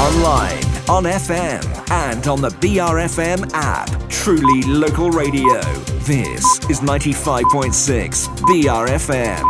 Online, on FM, and on the BRFM app. Truly local radio. This is 95.6 BRFM.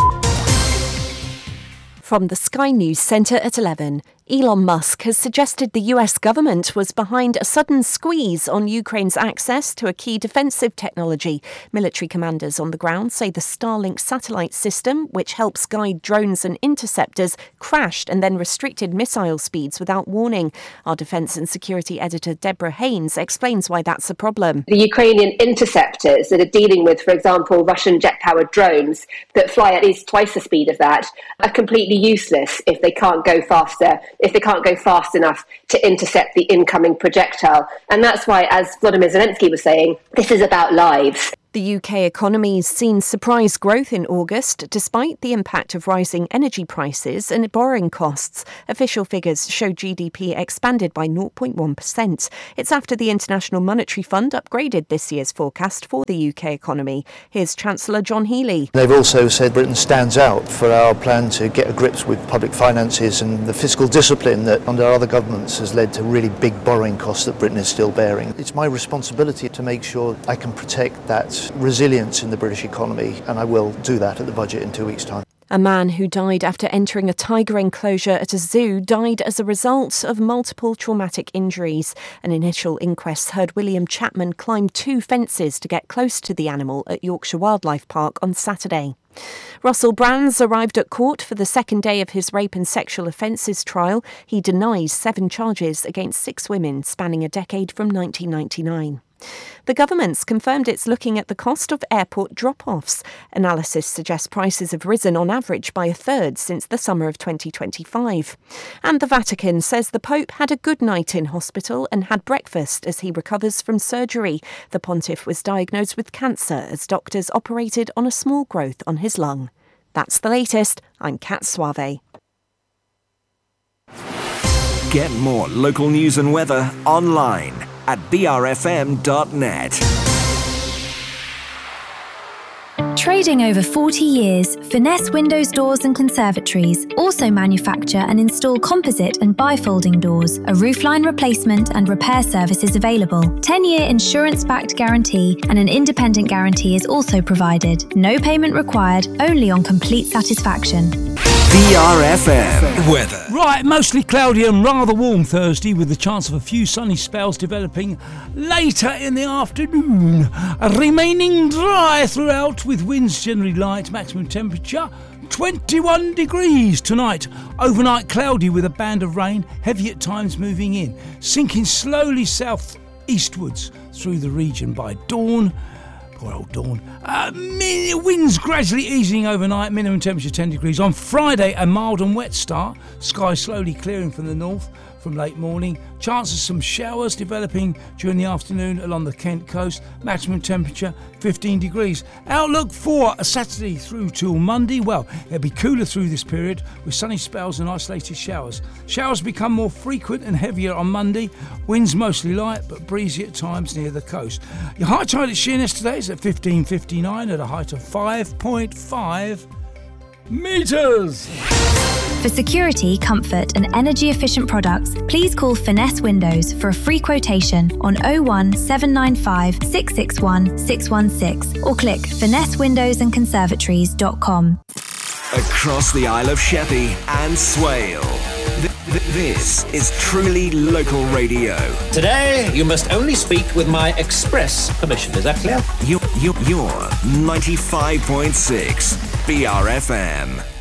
From the Sky News Centre at 11, Elon Musk has suggested the US government was behind a sudden squeeze on Ukraine's access to a key defensive technology. Military commanders on the ground say the Starlink satellite system, which helps guide drones and interceptors, crashed and then restricted missile speeds without warning. Our defence and security editor Deborah Haynes explains why that's a problem. The Ukrainian interceptors that are dealing with, for example, Russian jet-powered drones that fly at least twice the speed of that are completely useless if they can't go faster. If they can't go fast enough to intercept the incoming projectile. And that's why, as Volodymyr Zelensky was saying, this is about lives. The UK economy's seen surprise growth in August, despite the impact of rising energy prices and borrowing costs. Official figures show GDP expanded by 0.1%. It's after the International Monetary Fund upgraded this year's forecast for the UK economy. Here's Chancellor John Healey. They've also said Britain stands out for our plan to get a grip with public finances and the fiscal discipline that under other governments has led to really big borrowing costs that Britain is still bearing. It's my responsibility to make sure I can protect that resilience in the British economy, and I will do that at the budget in 2 weeks' time. A man who died after entering a tiger enclosure at a zoo died as a result of multiple traumatic injuries. An initial inquest heard William Chapman climb 2 fences to get close to the animal at Yorkshire Wildlife Park on Saturday. Russell Brands arrived at court for the second day of his rape and sexual offences trial. He denies 7 charges against 6 women spanning a decade from 1999. The government's confirmed it's looking at the cost of airport drop-offs. Analysis suggests prices have risen on average by a third since the summer of 2025. And the Vatican says the Pope had a good night in hospital and had breakfast as he recovers from surgery. The pontiff was diagnosed with cancer as doctors operated on a small growth on his lung. That's the latest. I'm Kat Suave. Get more local news and weather online at brfm.net. Trading over 40 years, Finesse Windows, Doors and Conservatories also manufacture and install composite and bifolding doors. A roofline replacement and repair service is available. 10-year insurance-backed guarantee and an independent guarantee is also provided. No payment required, only on complete satisfaction. BRFM weather. Right, mostly cloudy and rather warm Thursday with the chance of a few sunny spells developing later in the afternoon. Remaining dry throughout with winds generally light, maximum temperature 21 degrees tonight. Overnight cloudy with a band of rain, heavy at times moving in, sinking slowly south eastwards through the region by dawn. Poor old dawn. Winds gradually easing overnight, minimum temperature 10 degrees. On Friday, a mild and wet start. Sky slowly clearing from the north from late morning. Chance of some showers developing during the afternoon along the Kent coast. Maximum temperature 15 degrees. Outlook for a Saturday through till Monday. Well, it'll be cooler through this period with sunny spells and isolated showers. Showers become more frequent and heavier on Monday. Winds mostly light but breezy at times near the coast. Your high tide at Sheerness today is at 15:59 at a height of 5.5 metres. For security, comfort and energy-efficient products, please call Finesse Windows for a free quotation on 01 795 661 616 or click finessewindowsandconservatories.com. Across the Isle of Sheppey and Swale. This is truly local radio. Today, you must only speak with my express permission. Is that clear? You're 95.6 BRFM.